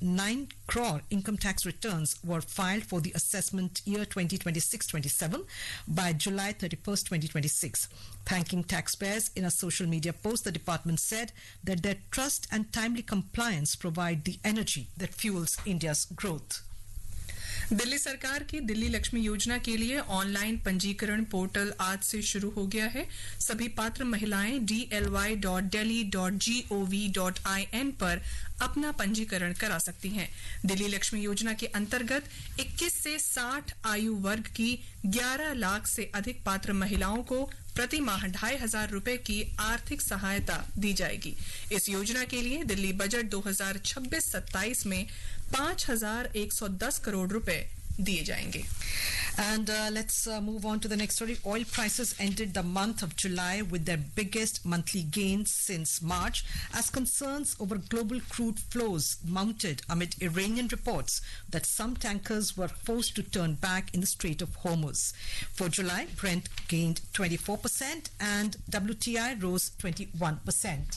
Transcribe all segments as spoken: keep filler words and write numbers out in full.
nine crore income tax returns were filed for the assessment year twenty twenty-six twenty-seven by July thirty-first, twenty twenty-six. Thanking taxpayers in a social media post, the department said that their trust and timely compliance provide the energy that fuels India's growth. Delhi सरकार की दिल्ली लक्ष्मी योजना के लिए online पंजीकरण portal आज से शुरू हो गया है। सभी पात्र महिलाएं D L Y dot Delhi dot G O V dot I N पर अपना पंजीकरण करा सकती हैं। दिल्ली लक्ष्मी योजना के अंतर्गत इक्कीस से साठ आयु वर्ग की ग्यारह लाख से अधिक पात्र महिलाओं को प्रति माह ढाई हजार रुपए की आर्थिक सहायता दी जाएगी। इस योजना के लिए दिल्ली बजट दो हज़ार छब्बीस सत्ताईस में पांच हजार एक सौ दस करोड़ रुपए दिए जाएंगे। And uh, let's uh, move on to the next story. Oil prices ended the month of July with their biggest monthly gains since March as concerns over global crude flows mounted amid Iranian reports that some tankers were forced to turn back in the Strait of Hormuz. For July, Brent gained twenty-four percent and W T I rose twenty-one percent.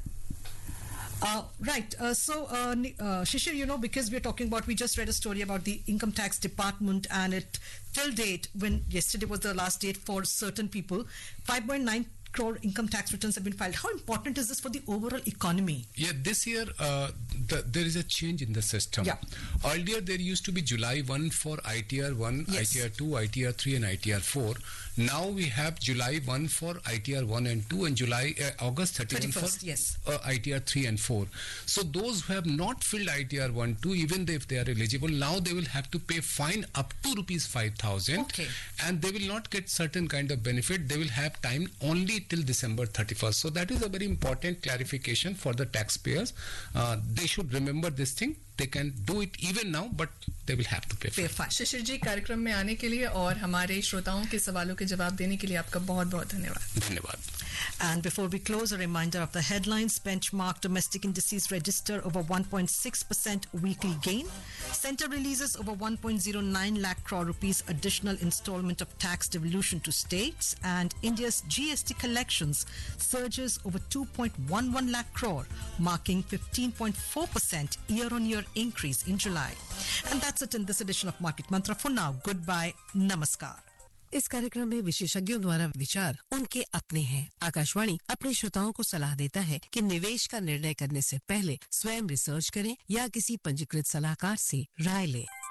Uh, right. Uh, so, uh, uh, Shishir, you know, because we're talking about, we just read a story about the income tax department, and it till date, when yesterday was the last date for certain people, five point nine crore income tax returns have been filed. How important is this for the overall economy? Yeah, this year uh, the, there is a change in the system. Yeah. Earlier there used to be July first for I T R one, Yes. I T R two, I T R three and I T R four. Now we have July first for I T R one and two and July uh, August thirty-first for yes. uh, I T R three and four. So those who have not filled I T R one, two, even if they are eligible, now they will have to pay fine up to rupees five thousand. Okay. And they will not get certain kind of benefit. They will have time only till December thirty-first. So that is a very important clarification for the taxpayers. Uh, they should remember this thing. They can do it even now, but they will have to pay Pay fine. fine. शिशिर जी, कार्यक्रम में आने के लिए और हमारे श्रोताओं के सवालों के जवाब देने के लिए आपका बहुत बहुत धन्यवाद। धन्यवाद. And before we close, a reminder of the headlines. Benchmark domestic indices register over one point six percent weekly gain. Center releases over one point zero nine lakh crore rupees additional installment of tax devolution to states. And India's G S T collections surges over two point one one lakh crore, marking fifteen point four percent year-on-year increase in July. And that's it in this edition of Market Mantra. For now, goodbye, namaskar. इस कार्यक्रम में विशेषज्ञों द्वारा विचार उनके अपने हैं। आकाशवाणी अपने श्रोताओं को सलाह देता है कि निवेश का निर्णय करने से पहले स्वयं रिसर्च करें या किसी पंजीकृत सलाहकार से राय लें।